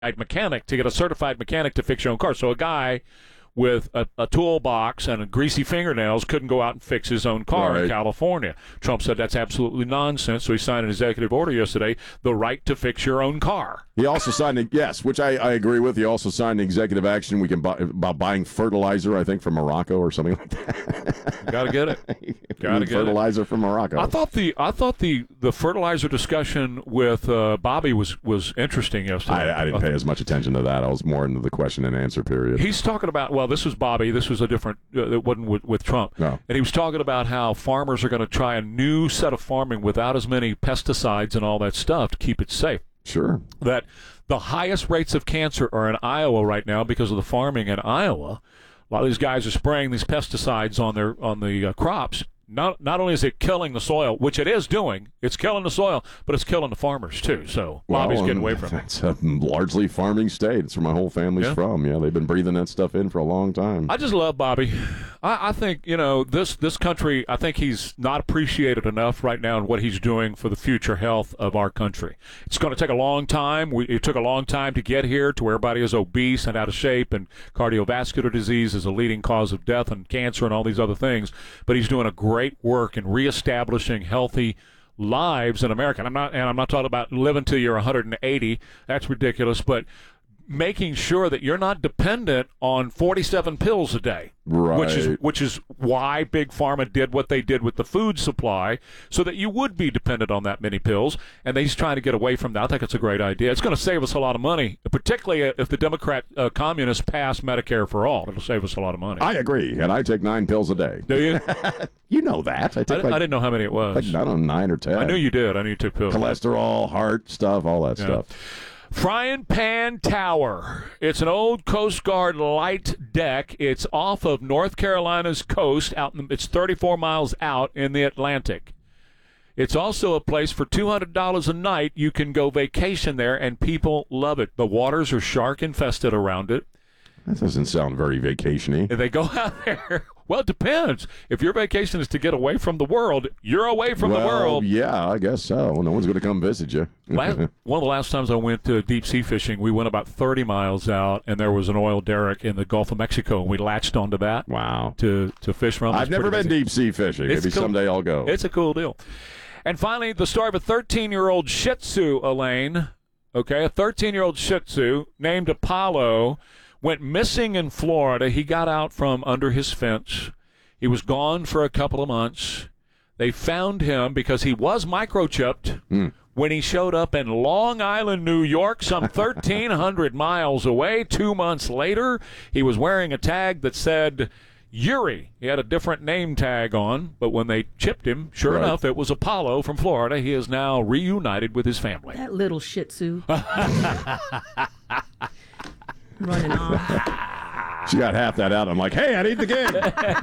mechanic to get a certified mechanic to fix your own car. So a guy with a toolbox and greasy fingernails couldn't go out and fix his own car in California. Trump said that's absolutely nonsense, so he signed an executive order yesterday, the right to fix your own car. He also signed, which I agree with. He also signed an executive action we can buy about buying fertilizer, I think, from Morocco or something like that. Got to get it. Got to get fertilizer from Morocco. I thought the fertilizer discussion with Bobby was interesting yesterday. I didn't pay as much attention to that. I was more into the question and answer period. He's talking about, well, this was Bobby. This was a different, it wasn't with Trump. No. And he was talking about how farmers are going to try a new set of farming without as many pesticides and all that stuff to keep it safe. Sure. That the highest rates of cancer are in Iowa right now because of the farming in Iowa. A lot of these guys are spraying these pesticides on the crops. Not only is it killing the soil, which it is doing, it's killing the soil, but it's killing the farmers too. So Bobby's getting away from it. It's a largely farming state. It's where my whole family's from. Yeah, they've been breathing that stuff in for a long time. I just love Bobby. I think, this country, I think he's not appreciated enough right now in what he's doing for the future health of our country. It's going to take a long time. It took a long time to get here to where everybody is obese and out of shape, and cardiovascular disease is a leading cause of death and cancer and all these other things. But he's doing a great work in reestablishing healthy lives in America. And I'm not talking about living till you're 180. That's ridiculous. But making sure that you're not dependent on 47 pills a day, right? Which is why Big Pharma did what they did with the food supply, so that you would be dependent on that many pills. And he's trying to get away from that. I think it's a great idea. It's going to save us a lot of money, particularly if the Democrat communists pass Medicare for all. It'll save us a lot of money. I agree, and I take 9 pills a day. Do you? You know that. I didn't know how many it was. I don't know, 9 or 10. I knew you did. I knew you took pills. Cholesterol, heart stuff, all that stuff. Frying Pan Tower. It's an old Coast Guard light deck. It's off of North Carolina's coast. It's 34 miles out in the Atlantic. It's also a place for $200 a night. You can go vacation there, and people love it. The waters are shark-infested around it. That doesn't sound very vacation-y. They go out there. Well, it depends. If your vacation is to get away from the world, you're away from the world. Yeah, I guess so. No one's going to come visit you. One of the last times I went to deep-sea fishing, we went about 30 miles out, and there was an oil derrick in the Gulf of Mexico, and we latched onto that. Wow. To fish from. I've never been deep-sea fishing. Maybe someday I'll go. It's a cool deal. And finally, the story of a 13-year-old Shih Tzu, Elaine. Okay, a 13-year-old Shih Tzu named Apollo went missing in Florida. He got out from under his fence. He was gone for a couple of months. They found him because he was microchipped when he showed up in Long Island, New York, some 1,300 miles away. 2 months later, he was wearing a tag that said Yuri. He had a different name tag on, but when they chipped him, sure enough, it was Apollo from Florida. He is now reunited with his family. That little Shih Tzu. Running off. She got half that out. I'm like, hey, I need the game.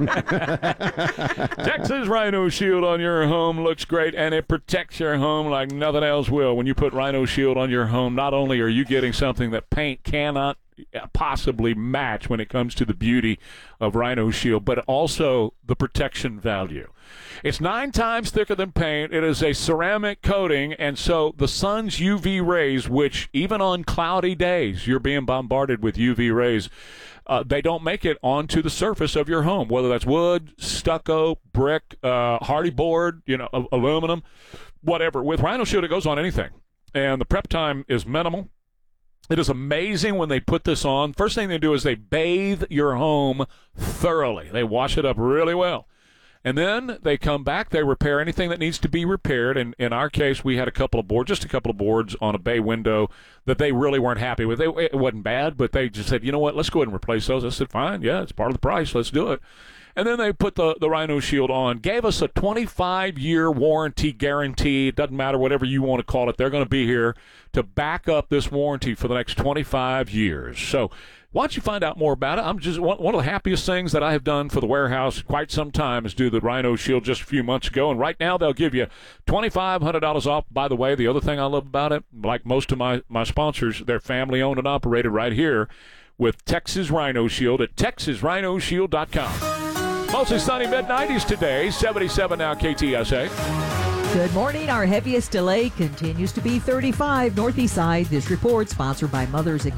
Texas Rhino Shield on your home looks great, and it protects your home like nothing else will. When you put Rhino Shield on your home, not only are you getting something that paint cannot possibly match when it comes to the beauty of Rhino Shield, but also the protection value. It's 9 times thicker than paint. It is a ceramic coating, and so the sun's UV rays, which even on cloudy days, you're being bombarded with UV rays, they don't make it onto the surface of your home, whether that's wood, stucco, brick, hardy board, aluminum, whatever. With Rhino Shield, it goes on anything, and the prep time is minimal. It is amazing when they put this on. First thing they do is they bathe your home thoroughly. They wash it up really well. And then they come back, they repair anything that needs to be repaired. And in our case, we had just a couple of boards on a bay window that they really weren't happy with. It wasn't bad, but they just said, you know what, let's go ahead and replace those. I said, fine, yeah, it's part of the price, let's do it. And then they put the Rhino Shield on, gave us a 25-year warranty guarantee. It doesn't matter whatever you want to call it. They're going to be here to back up this warranty for the next 25 years. So why don't you find out more about it? I'm just one of the happiest things that I have done for the warehouse quite some time is do the Rhino Shield just a few months ago. And right now they'll give you $2,500 off. By the way, the other thing I love about it, like most of my sponsors, they're family-owned and operated right here with Texas Rhino Shield at TexasRhinoShield.com. Mostly sunny mid-90s today, 77 now KTSA. Good morning. Our heaviest delay continues to be 35 northeast side. This report sponsored by Mothers Against